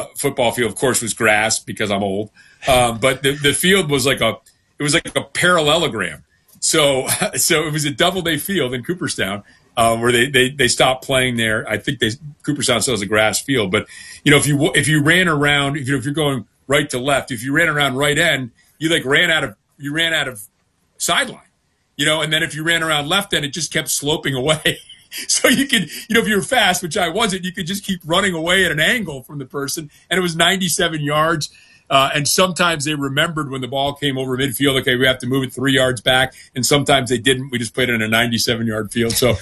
football field, of course, was grass because I'm old. But the field was like a parallelogram. So it was a Doubleday field in Cooperstown where they stopped playing there. I think Cooperstown still has a grass field. But if you ran around, if you're going right to left, if you ran around right end, you ran out of sideline. And then if you ran around left end, it just kept sloping away. So you could, if you were fast, which I wasn't, you could just keep running away at an angle from the person. And it was 97 yards. And sometimes they remembered when the ball came over midfield, okay, we have to move it 3 yards back. And sometimes they didn't. We just played it in a 97-yard field. So,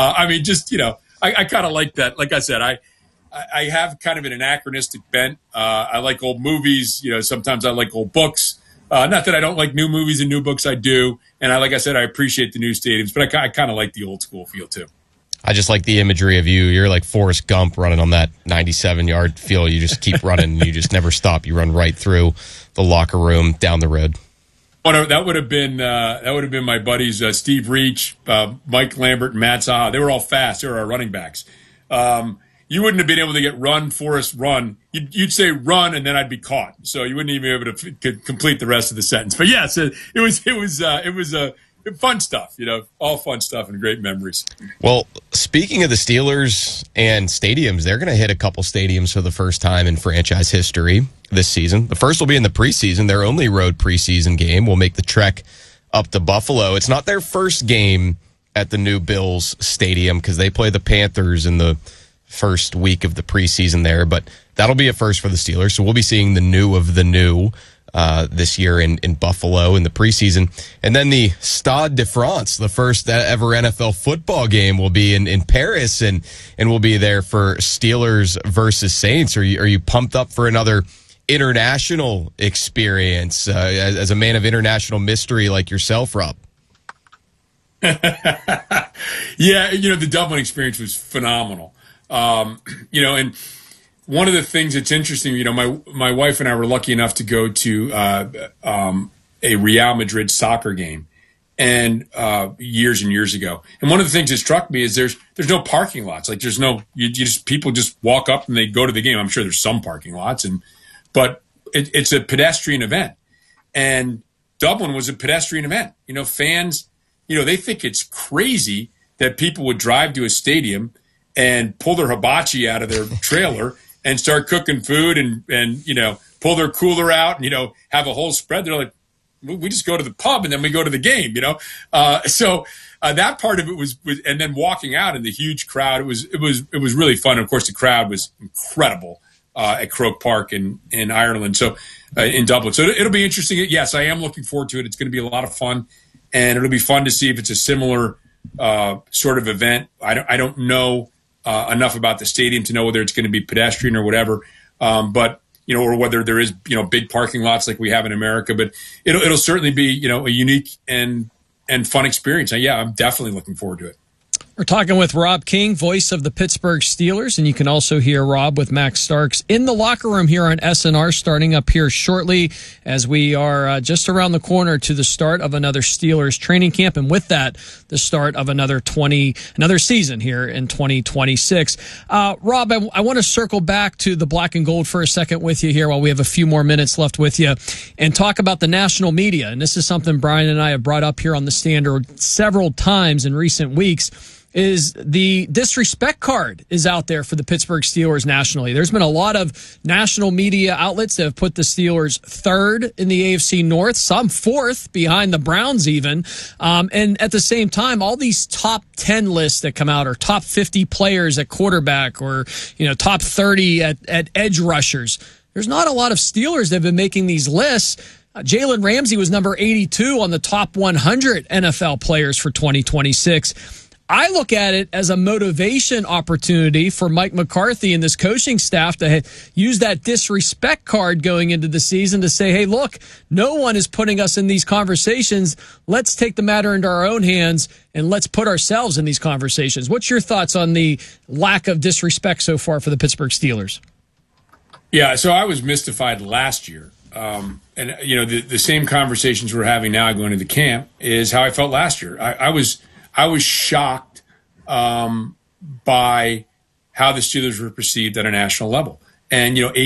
I kind of like that. Like I said, I have kind of an anachronistic bent. I like old movies. Sometimes I like old books. Not that I don't like new movies and new books. I do. And like I said, I appreciate the new stadiums, but I kind of like the old school feel too. I just like the imagery of you. You're like Forrest Gump running on that 97-yard field. You just keep running. You just never stop. You run right through the locker room, down the road. Oh, that would have been my buddies Steve Reach, Mike Lambert, and Matt Zaha. They were all fast. They were our running backs. You wouldn't have been able to get run, Forrest, run. You'd say run, and then I'd be caught. So you wouldn't even be able to complete the rest of the sentence. But yes, it was fun stuff. All fun stuff and great memories. Well, speaking of the Steelers and stadiums, they're going to hit a couple stadiums for the first time in franchise history this season. The first will be in the preseason. Their only road preseason game will make the trek up to Buffalo. It's not their first game at the new Bills stadium because they play the Panthers in the first week of the preseason there, but that'll be a first for the Steelers. So we'll be seeing the new of the new this year in Buffalo in the preseason. And then the Stade de France, the first ever NFL football game, will be in Paris, and we'll be there for Steelers versus Saints. Are you pumped up for another international experience as a man of international mystery like yourself, Rob? Yeah, the Dublin experience was phenomenal. And one of the things that's interesting, my wife and I were lucky enough to go to a Real Madrid soccer game, and years and years ago. And one of the things that struck me is there's no parking lots. Like there's no people just walk up and they go to the game. I'm sure there's some parking lots, but it's a pedestrian event, and Dublin was a pedestrian event. Fans, they think it's crazy that people would drive to a stadium and pull their hibachi out of their trailer and start cooking food and pull their cooler out and, have a whole spread. They're like, we just go to the pub and then we go to the game, So that part of it was, and then walking out in the huge crowd, it was really fun. Of course, the crowd was incredible at Croke Park in Ireland. So in Dublin. So it'll be interesting. Yes, I am looking forward to it. It's going to be a lot of fun, and it'll be fun to see if it's a similar sort of event. I don't know enough about the stadium to know whether it's going to be pedestrian or whatever, but or whether there is big parking lots like we have in America. But it'll certainly be a unique and fun experience. Yeah, I'm definitely looking forward to it. We're talking with Rob King, voice of the Pittsburgh Steelers, and you can also hear Rob with Max Starks in the locker room here on SNR, starting up here shortly as we are just around the corner to the start of another Steelers training camp, and with that, the start of another season here in 2026. Rob, I want to circle back to the black and gold for a second with you here while we have a few more minutes left with you, and talk about the national media. And this is something Brian and I have brought up here on the Standard several times in recent weeks. Is the disrespect card is out there for the Pittsburgh Steelers nationally. There's been a lot of national media outlets that have put the Steelers third in the AFC North, some fourth behind the Browns even. And at the same time, all these top 10 lists that come out are top 50 players at quarterback or, top 30 at edge rushers. There's not a lot of Steelers that have been making these lists. Jalen Ramsey was number 82 on the top 100 NFL players for 2026. I look at it as a motivation opportunity for Mike McCarthy and this coaching staff to use that disrespect card going into the season to say, hey, look, no one is putting us in these conversations. Let's take the matter into our own hands and let's put ourselves in these conversations. What's your thoughts on the lack of disrespect so far for the Pittsburgh Steelers? Yeah, so I was mystified last year. And, the same conversations we're having now going into camp is how I felt last year. I was shocked by how the Steelers were perceived at a national level. And,